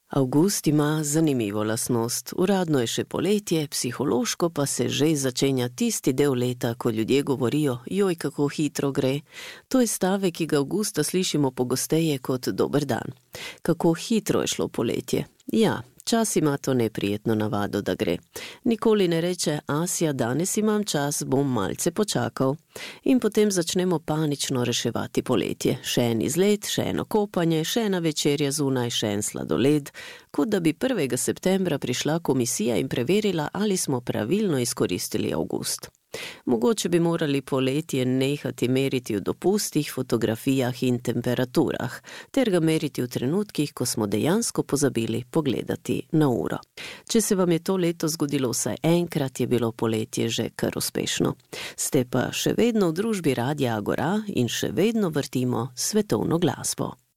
Avgust ima zanimivo lastnost. Uradno je še poletje, psihološko pa se že začenja tisti del leta, ko ljudje govorijo, joj, kako hitro gre. To je stavek, ki ga avgusta slišimo pogosteje kot dober dan. Kako hitro je šlo poletje. Ja, čas ima to neprijetno navado, da gre. Nikoli ne reče, Asja, danes imam čas, bom malce počakal. In potem začnemo panično reševati poletje. Še en izlet, še eno kopanje, še ena večerja zunaj, še en sladoled, kot da bi 1. septembra prišla komisija in preverila, ali smo pravilno izkoristili avgust. Mogoče bi morali poletje nehati meriti v dopustih, fotografijah in temperaturah, ter ga meriti v trenutkih, ko smo dejansko pozabili pogledati na uro. Če se vam je to leto zgodilo vsaj enkrat, je bilo poletje že kar uspešno. Ste pa še vedno v družbi Radia Agora in še vedno vrtimo svetovno glasbo.